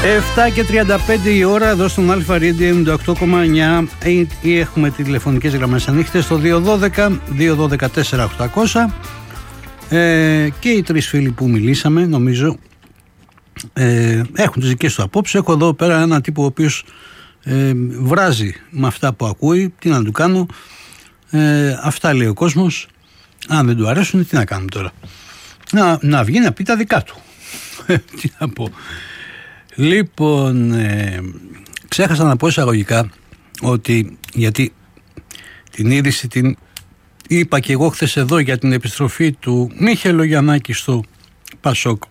7:35 η ώρα εδώ στον Αλφα Radio 98,9 ή έχουμε τις τηλεφωνικές γραμμές ανοιχτές στο 212-212-4800 και οι τρεις φίλοι που μιλήσαμε νομίζω έχουν τις δικές του απόψεις. Έχω εδώ πέρα ένα τύπο ο οποίος βράζει με αυτά που ακούει. Τι να του κάνω, αυτά λέει ο κόσμος. Αν δεν του αρέσουν, τι να κάνουμε τώρα, να βγει να πει τα δικά του. Τι να πω. Λοιπόν, ξέχασα να πω εισαγωγικά ότι, γιατί την είδηση την είπα και εγώ χθες εδώ για την επιστροφή του Μίχελ Λογιαννάκη στο Πασόκ.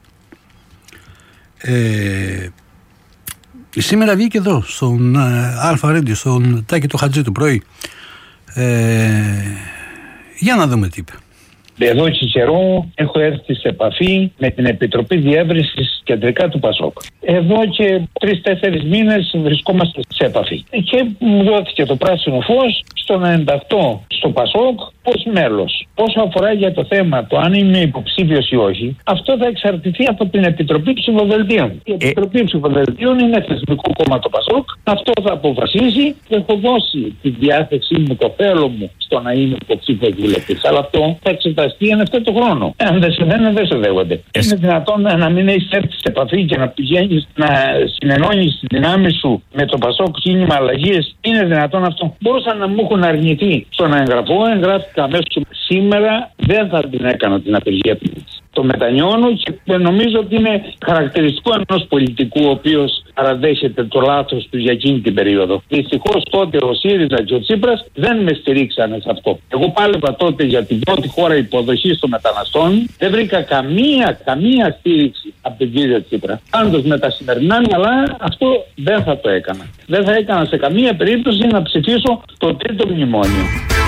Σήμερα βγήκε εδώ στον Αλφα Radio, στον Τάκη του Χατζή του πρωί. Για να δούμε τι είπε. Εδώ και καιρό έχω έρθει σε επαφή με την Επιτροπή Διεύρυνσης κεντρικά του Πασόκ. Εδώ και 3-4 μήνες βρισκόμαστε σε επαφή. Και μου δόθηκε το πράσινο φως στο να ενταχθώ στο Πασόκ ως μέλος. Όσο αφορά για το θέμα το αν είμαι υποψήφιος ή όχι, αυτό θα εξαρτηθεί από την Επιτροπή Ψηφοδελτίων. Η Επιτροπή Ψηφοδελτίων είναι θεσμικό κόμμα το Πασόκ. Αυτό θα αποφασίσει. Έχω δώσει τη διάθεσή μου, το θέλω μου στο να είμαι υποψήφιος βουλευτής. Αλλά αυτό θα εξεταστεί εν αυτό το χρόνο. Αν δεν συμβαίνει, δεν σε δέχονται. Είναι δυνατόν να μην έχεις έρθει σε επαφή και να πηγαίνεις να συνενώνεις τη δυνάμει σου με το Πασόκ κίνημα αλλαγής? Είναι δυνατόν αυτό? Μπορούσαν να μου έχουν αρνηθεί στο να εγγραφώ. Εγγράφηκα αμέσως. Σήμερα δεν θα την έκανα την απεργία ποιήτης. Το μετανιώνω και νομίζω ότι είναι χαρακτηριστικό ενός πολιτικού ο οποίος παραδέχεται το λάθος του για εκείνη την περίοδο. Δυστυχώς τότε ο ΣΥΡΙΖΑ και ο Τσίπρας δεν με στηρίξανε σε αυτό. Εγώ πάλευα τότε για την πρώτη χώρα υποδοχής των μεταναστών. Δεν βρήκα καμία στήριξη από την κυρία Τσίπρα. Πάντως με τα σημερινά μυαλά αυτό δεν θα το έκανα. Δεν θα έκανα σε καμία περίπτωση να ψηφίσω το τρίτο μνημόνιο.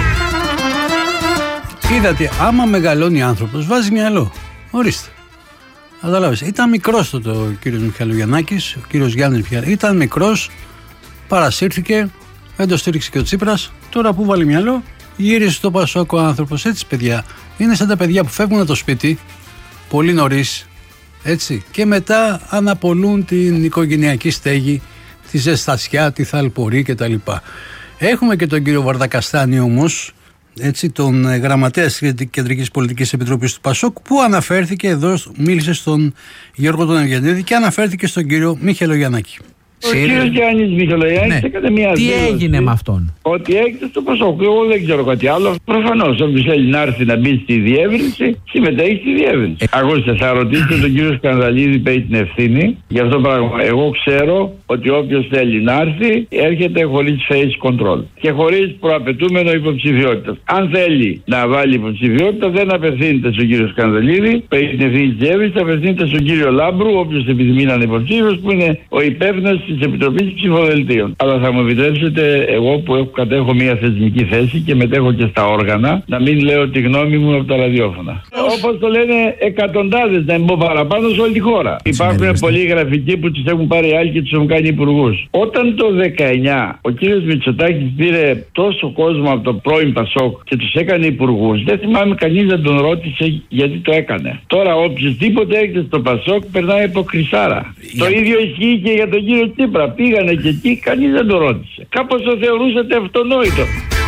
Είδατε, άμα μεγαλώνει άνθρωπος, βάζει μυαλό. Ορίστε. Καταλάβεις. Ήταν μικρός τότε ο κύριος Μιχαλογιαννάκης, ο κύριος Γιάννης Μιχαλογιαννάκης. Ήταν μικρός, παρασύρθηκε, δεν το στήριξε και ο Τσίπρας. Τώρα που βάλει μυαλό, γύρισε στο Πασόκ ο άνθρωπος. Έτσι, παιδιά. Είναι σαν τα παιδιά που φεύγουν από το σπίτι πολύ νωρίς. Έτσι. Και μετά αναπολούν την οικογενειακή στέγη, τη ζεστασιά, τη θαλπορή κτλ. Έχουμε και τον κύριο Βαρδακαστάνη όμως. Έτσι, τον γραμματέα της Κεντρικής Πολιτικής Επιτροπής του Πασόκ, που αναφέρθηκε εδώ, μίλησε στον Γιώργο τον Ευγενίδη και αναφέρθηκε στον κύριο Μίχελ Λογιαννάκη. Ο κύριος Γιάννης Μιχαλογιαννάκης έκανε μια τι δήλωση. έγινε με αυτόν? Ότι έγινε στο Πασόκ. Εγώ δεν ξέρω κάτι άλλο. Προφανώς όποιος θέλει να έρθει να μπει στη διεύρυνση, συμμετέχει στη διεύρυνση. Ακούστε, θα ρωτήσετε τον κύριο Σκανδαλίδη που έχει την ευθύνη για αυτό το πράγμα. Εγώ ξέρω ότι όποιος θέλει να έρθει, έρχεται χωρίς face control και χωρίς προαπαιτούμενο υποψηφιότητα. Αν θέλει να βάλει υποψηφιότητα, δεν απευθύνεται στον κύριο Σκανδαλίδη που έχει την ευθύνη της διεύρυνσης, απευθύνεται στον κύριο Λάμπρου, όποιος επιθυμεί να είναι υποψήφιος, που είναι ο υπεύθυνος της Επιτροπής Ψηφοδελτίων. Αλλά θα μου επιτρέψετε, εγώ που κατέχω μια θεσμική θέση και μετέχω και στα όργανα, να μην λέω τη γνώμη μου από τα ραδιόφωνα. Όπως το λένε εκατοντάδες, να μην πω παραπάνω, σε όλη τη χώρα. Υπάρχουν πολλοί γραφικοί που τους έχουν πάρει άλλοι και τους έχουν κάνει υπουργούς. Όταν το 19 ο κύριος Μητσοτάκης πήρε τόσο κόσμο από το πρώην Πασόκ και τους έκανε υπουργούς, δεν θυμάμαι κανείς να τον ρώτησε γιατί το έκανε. Τώρα οποιοδήποτε έρχεται στο Πασόκ περνάει από κρυσάρα. Το ίδιο ισχύει και για τον κύριο Τσίπρα. Πήγανε και εκεί, κανείς δεν το ρώτησε. Κάπως το θεωρούσατε αυτονόητο.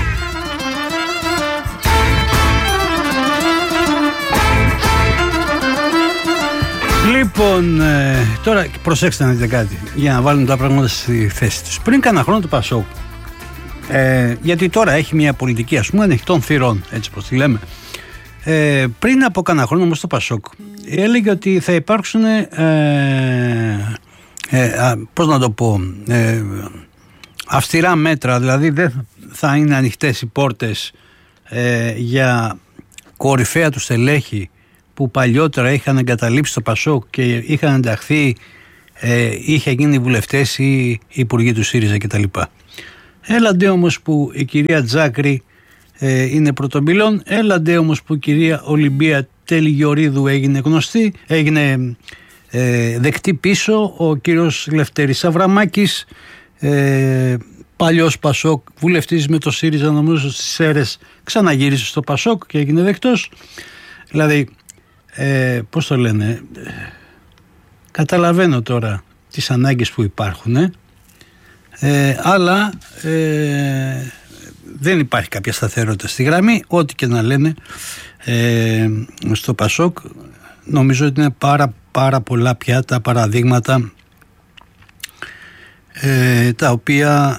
Λοιπόν, τώρα προσέξτε να δείτε κάτι για να βάλουν τα πράγματα στη θέση τους. Πριν κάνα χρόνο το Πασόκ, γιατί τώρα έχει μια πολιτική, ας πούμε, ανοιχτών θυρών, έτσι πως τη λέμε. Πριν από κάνα χρόνο όμως το Πασόκ έλεγε ότι θα υπάρξουν πώς να το πω, αυστηρά μέτρα, δηλαδή δεν θα είναι ανοιχτές οι πόρτες για κορυφαία του στελέχη που παλιότερα είχαν εγκαταλείψει το Πασόκ και είχαν ενταχθεί, είχε γίνει βουλευτές ή υπουργοί του ΣΥΡΙΖΑ κτλ. Έλαντε όμως που η κυρία Τζάκρη είναι πρωτομιλών, έλαντε όμως που η κυρία Ολυμπία Τελιγιορίδου έγινε γνωστή, έγινε δεκτή πίσω, ο κύριος Λευτέρης Αβραμάκης, παλιός Πασόκ, βουλευτής με το ΣΥΡΙΖΑ νομίζω στις Σέρρες, ξαναγύρισε στο Πασόκ και έγινε δεκτός. Δηλαδή, πώς το λένε, καταλαβαίνω τώρα τις ανάγκες που υπάρχουν, αλλά δεν υπάρχει κάποια σταθερότητα στη γραμμή. Ό,τι και να λένε στο Πασόκ, νομίζω ότι είναι πάρα πολλά πια τα παραδείγματα τα οποία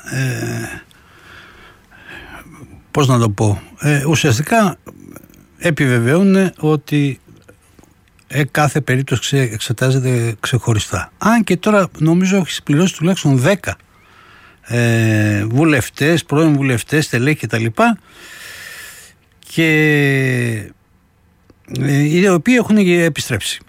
πώς να το πω, ουσιαστικά επιβεβαιώνουν ότι κάθε περίπτωση εξετάζεται ξεχωριστά. Αν και τώρα νομίζω έχει συμπληρώσει τουλάχιστον 10 βουλευτές, πρώην βουλευτές, στελέχη κτλ. Και οι οποίοι έχουν επιστρέψει.